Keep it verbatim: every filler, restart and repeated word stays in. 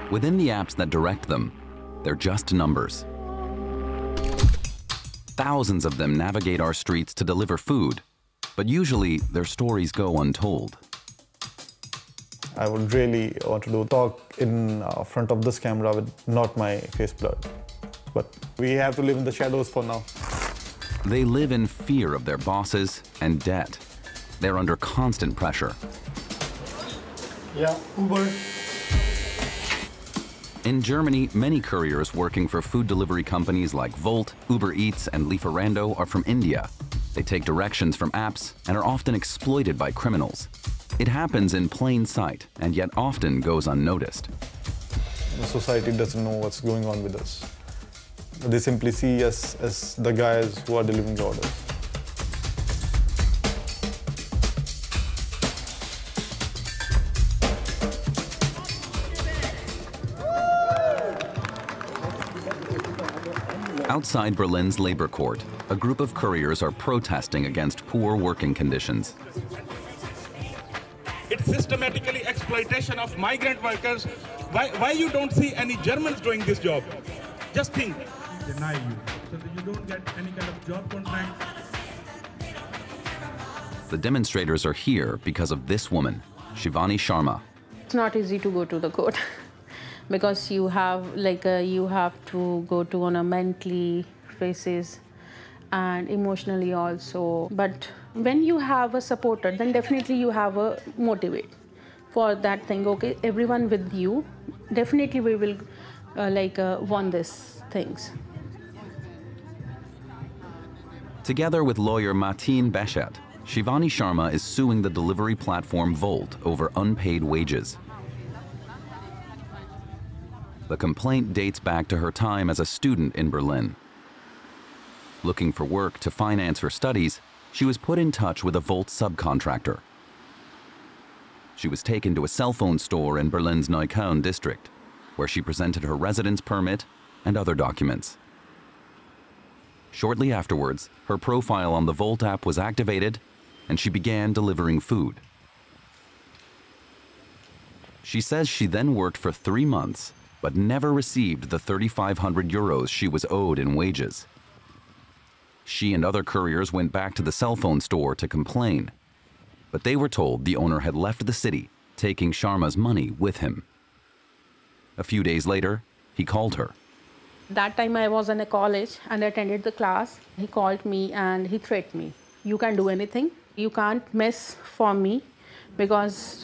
Within the apps that direct them, they're just numbers. Thousands of them navigate our streets to deliver food, but usually their stories go untold. I would really want to do talk in uh, front of this camera with not my face blurred. But we have to live in the shadows for now. They live in fear of their bosses and debt. They're under constant pressure. Yeah, Uber. In Germany, many couriers working for food delivery companies like Volt, Uber Eats, and Lieferando are from India. They take directions from apps and are often exploited by criminals. It happens in plain sight and yet often goes unnoticed. The society doesn't know what's going on with us. They simply see us as the guys who are delivering the orders. Outside Berlin's labor court, a group of couriers are protesting against poor working conditions. It's systematically exploitation of migrant workers. Why, why you don't see any Germans doing this job? Just think. Deny you, so that you don't get any kind of job contract. The demonstrators are here because of this woman, Shivani Sharma. It's not easy to go to the court because you have like a, you have to go to on a mentally basis and emotionally also. But when you have a supporter, then definitely you have a motivate for that thing. Okay, everyone with you, definitely we will uh, like uh, won these things. Together with lawyer Mateen Beshet, Shivani Sharma is suing the delivery platform Volt over unpaid wages. The complaint dates back to her time as a student in Berlin. Looking for work to finance her studies, she was put in touch with a Volt subcontractor. She was taken to a cell phone store in Berlin's Neukölln district, where she presented her residence permit and other documents. Shortly afterwards, her profile on the Volt app was activated and she began delivering food. She says she then worked for three months, but never received the thirty-five hundred euros she was owed in wages. She and other couriers went back to the cell phone store to complain, but they were told the owner had left the city, taking Sharma's money with him. A few days later, he called her. That time I was in a college and attended the class. He called me and he threatened me. You can do anything. You can't mess for me because